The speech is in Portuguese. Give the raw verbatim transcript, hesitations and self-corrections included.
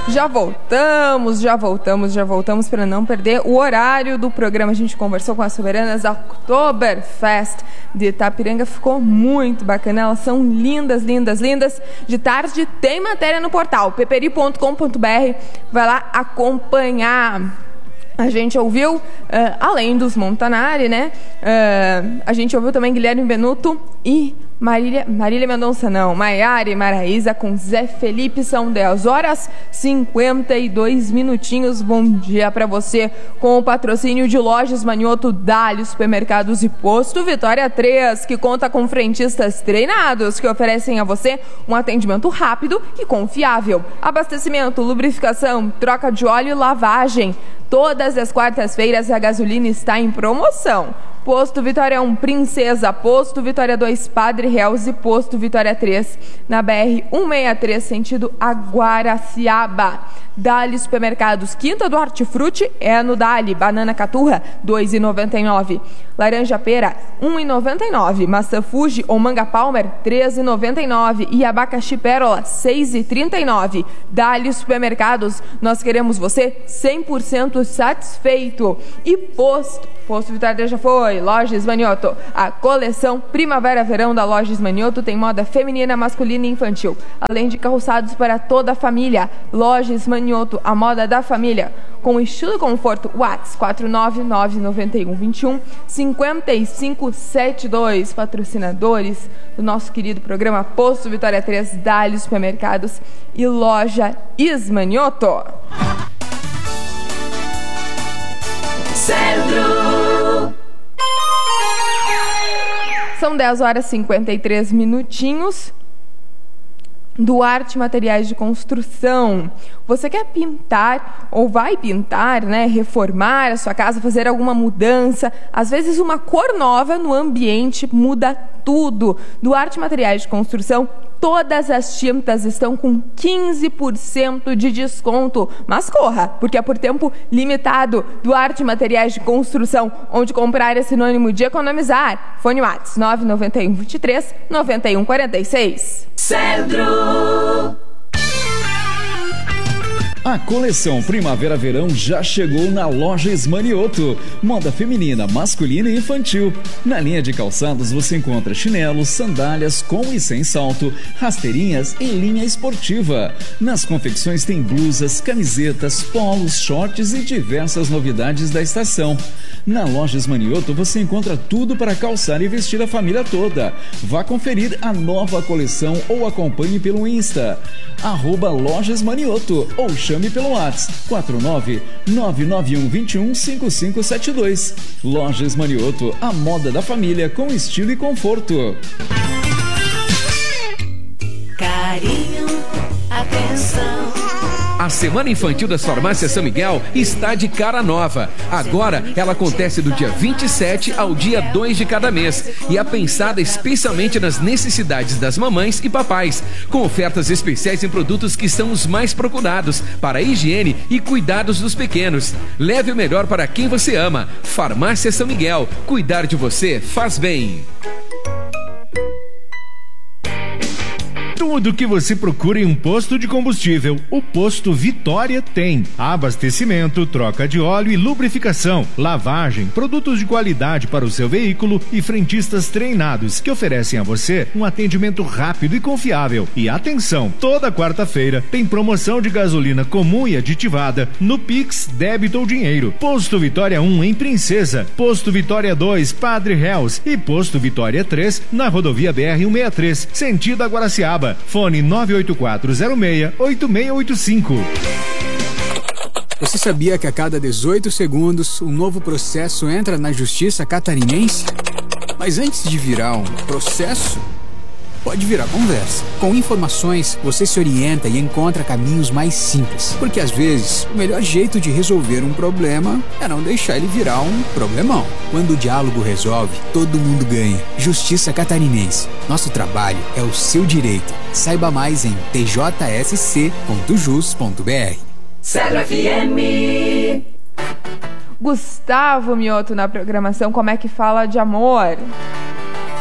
Já voltamos, já voltamos, já voltamos para não perder o horário do programa. A gente conversou com as soberanas da Oktoberfest de Itapiranga, ficou muito bacana. Elas são lindas, lindas, lindas. De tarde tem matéria no portal peperi ponto com ponto br. Vai lá acompanhar. A gente ouviu, uh, além dos Montanari, né? Uh, a gente ouviu também Guilherme Benuto e Marília, Marília Mendonça, não, Maiara e Maraísa com Zé Felipe. São dez horas e cinquenta e dois minutinhos. Bom dia para você, com o patrocínio de Lojas Manioto, Dali Supermercados e Posto Vitória três, que conta com frentistas treinados que oferecem a você um atendimento rápido e confiável. Abastecimento, lubrificação, troca de óleo e lavagem. Todas as quartas-feiras a gasolina está em promoção. Posto Vitória um, Princesa, Posto Vitória dois, Padre Reus e Posto Vitória três, na B R cento e sessenta e três, sentido Aguaraciaba. Dali Supermercados, Quinta do Hortifruti é no Dali. Banana Caturra, dois reais e noventa e nove centavos. Laranja Pera, um real e noventa e nove centavos. Maçã Fuji ou Manga Palmer, três reais e noventa e nove centavos. E abacaxi Pérola, seis reais e trinta e nove centavos. Dali Supermercados, nós queremos você cem por cento satisfeito. E Posto, Posto Vitória já foi. Lojas Manioto, a coleção Primavera-Verão da Lojas Manioto tem moda feminina, masculina e infantil, além de calçados para toda a família. Lojas Manioto, a moda da família, com estilo e conforto. WhatsApp quatro nove nove nove um dois um cinco cinco sete dois. Patrocinadores do nosso querido programa Posto Vitória três, Dali Supermercados e Loja Ismanioto. Centro. São dez horas e cinquenta e três minutinhos. Duarte Materiais de Construção. Você quer pintar ou vai pintar, né? Reformar a sua casa, fazer alguma mudança. Às vezes uma cor nova no ambiente muda tudo. Duarte Materiais de Construção, todas as tintas estão com quinze por cento de desconto. Mas corra, porque é por tempo limitado. Duarte Materiais de Construção, onde comprar é sinônimo de economizar. Fone WhatsApp nove nove um dois três nove um quatro seis. Centro. A coleção Primavera-Verão já chegou na Loja Ismanioto. Moda feminina, masculina e infantil. Na linha de calçados você encontra chinelos, sandálias com e sem salto, rasteirinhas e linha esportiva. Nas confecções tem blusas, camisetas, polos, shorts e diversas novidades da estação. Na Loja Ismanioto você encontra tudo para calçar e vestir a família toda. Vá conferir a nova coleção ou acompanhe pelo Insta, arroba Loja Ismanioto, ou chame pelo WhatsApp quatro nove nove nove um dois um cinco cinco sete dois. Loja Ismanioto, a moda da família com estilo e conforto. Carinho, atenção. A Semana Infantil das Farmácias São Miguel está de cara nova. Agora ela acontece do dia vinte e sete ao dia dois de cada mês e é pensada especialmente nas necessidades das mamães e papais, com ofertas especiais em produtos que são os mais procurados para a higiene e cuidados dos pequenos. Leve o melhor para quem você ama. Farmácia São Miguel. Cuidar de você faz bem. Tudo que você procura em um posto de combustível, o Posto Vitória tem. Abastecimento, troca de óleo e lubrificação, lavagem, produtos de qualidade para o seu veículo e frentistas treinados que oferecem a você um atendimento rápido e confiável. E atenção, toda quarta-feira tem promoção de gasolina comum e aditivada no Pix, débito ou dinheiro. Posto Vitória um em Princesa, Posto Vitória dois, Padre Reus e Posto Vitória três na rodovia B R cento e sessenta e três, sentido Aguaraciaba. Fone nove oito quatro zero seis oito seis oito cinco. Você sabia que a cada dezoito segundos um novo processo entra na Justiça Catarinense? Mas antes de virar um processo, pode virar conversa. Com informações, você se orienta e encontra caminhos mais simples. Porque às vezes, o melhor jeito de resolver um problema é não deixar ele virar um problemão. Quando o diálogo resolve, todo mundo ganha. Justiça Catarinense. Nosso trabalho é o seu direito. Saiba mais em t j s c ponto jus ponto b r. Centro F M. Gustavo Mioto na programação. Como é que fala de amor?